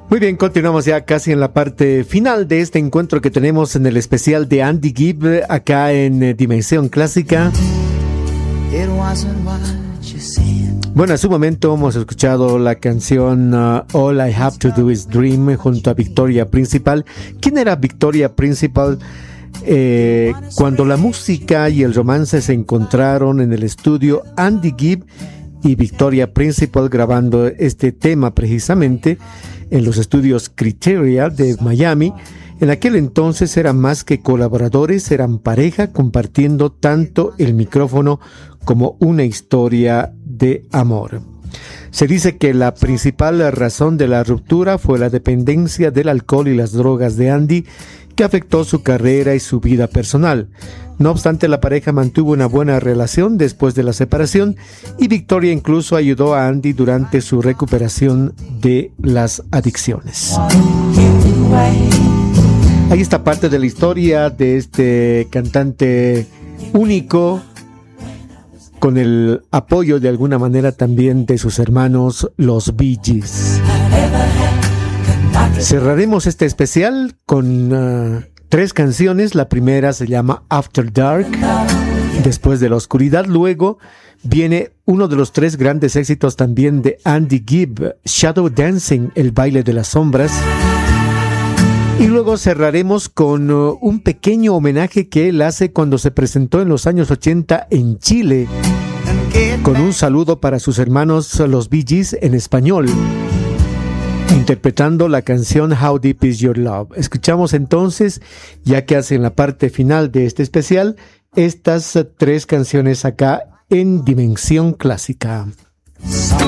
Muy bien, continuamos ya casi en la parte final de este encuentro que tenemos en el especial de Andy Gibb acá en Dimensión Clásica. Bueno, en su momento hemos escuchado la canción All I Have to Do Is Dream junto a Victoria Principal. ¿Quién era Victoria Principal? Cuando la música y el romance se encontraron en el estudio, Andy Gibb y Victoria Principal grabando este tema precisamente en los estudios Criteria de Miami. En aquel entonces eran más que colaboradores, eran pareja compartiendo tanto el micrófono como una historia de amor. Se dice que la principal razón de la ruptura fue la dependencia del alcohol y las drogas de Andy, que afectó su carrera y su vida personal. No obstante, la pareja mantuvo una buena relación después de la separación y Victoria incluso ayudó a Andy durante su recuperación de las adicciones. Ahí está parte de la historia de este cantante único, con el apoyo de alguna manera también de sus hermanos, los Bee Gees. Cerraremos este especial con 3 canciones. La primera se llama After Dark, después de la oscuridad. Luego viene uno de los 3 grandes éxitos también de Andy Gibb, Shadow Dancing, el baile de las sombras. Y luego cerraremos con un pequeño homenaje que él hace cuando se presentó en los años 80 en Chile, con un saludo para sus hermanos los Bee Gees en español, interpretando la canción How Deep Is Your Love. Escuchamos entonces, ya que hace en la parte final de este especial, estas 3 canciones acá en Dimensión Clásica.